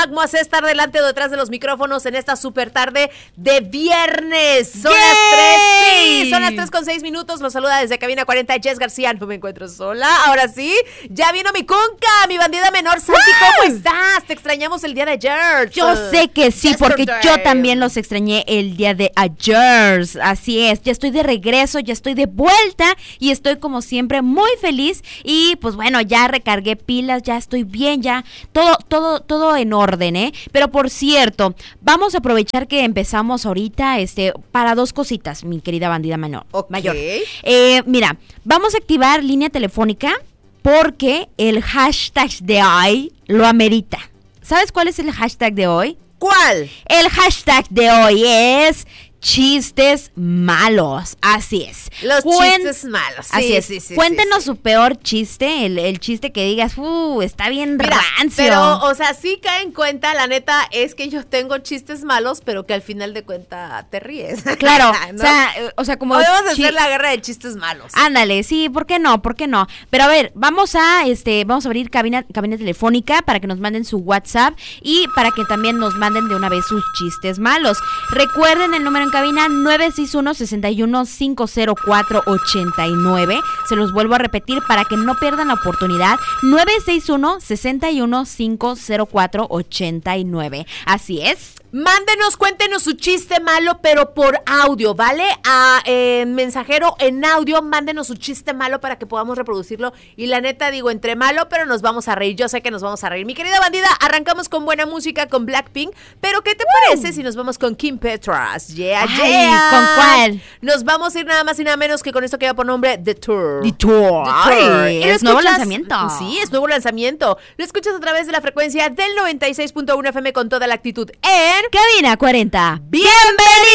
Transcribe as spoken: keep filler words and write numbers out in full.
Magmo a estar delante o detrás de los micrófonos en esta super tarde de viernes. Son ¡Yay! las tres, sí, son las tres con seis minutos. Los saluda desde Cabina cuarenta Jess García. No me encuentro sola, ahora sí. Ya vino mi conca, mi bandida menor. Santi, ¿cómo estás? Te extrañamos el día de ayer. Yo sé que sí, porque Yesterday. yo también los extrañé el día de ayer. Así es, ya estoy de regreso, ya estoy de vuelta y estoy como siempre muy feliz. Y pues bueno, ya recargué pilas, ya estoy bien, ya todo, todo, todo en orden, ¿eh? Pero por cierto, vamos a aprovechar que empezamos ahorita, este, para dos cositas, mi querida bandida menor, Ok. mayor. Eh, mira, vamos a activar línea telefónica porque el hashtag de hoy lo amerita. ¿Sabes cuál es el hashtag de hoy? ¿Cuál? El hashtag de hoy es chistes malos, así es. Los Cuen- chistes malos. Sí, así es. sí, sí, Cuéntenos sí, sí. su peor chiste, el, el chiste que digas, uh, está bien Mira, rancio. pero, o sea, sí cae en cuenta, la neta, es que yo tengo chistes malos, pero que al final de cuenta te ríes. Claro, ¿no? o sea, eh, o sea, como Podemos chi- hacer la guerra de chistes malos. Ándale, sí, ¿por qué no? ¿Por qué no? Pero a ver, vamos a este, vamos a abrir cabina, cabina telefónica para que nos manden su WhatsApp y para que también nos manden de una vez sus chistes malos. Recuerden el número en cabina nueve seis uno, seis uno cinco cero cuatro ocho nueve. Se los vuelvo a repetir para que no pierdan la oportunidad. nueve seis uno, seis uno cinco cero cuatro ocho nueve. Así es. Mándenos, cuéntenos su chiste malo, pero por audio, ¿vale? A eh, mensajero en audio, mándenos su chiste malo para que podamos reproducirlo. Y la neta, digo, entre malo, pero nos vamos a reír. Yo sé que nos vamos a reír. Mi querida bandida, arrancamos con buena música, con Blackpink. Pero, ¿qué te parece si nos vamos con Kim Petras? Yeah, Ay, yeah. ¿con cuál? Nos vamos a ir nada más y nada menos que con esto que lleva por nombre The Tour. The Tour. The Ay, Tour. Y lo es nuevo escuchas- lanzamiento. Sí, es nuevo lanzamiento. Lo escuchas a través de la frecuencia del noventa y seis punto uno F M con toda la actitud en Cabina cuarenta. ¡Bienvenidos!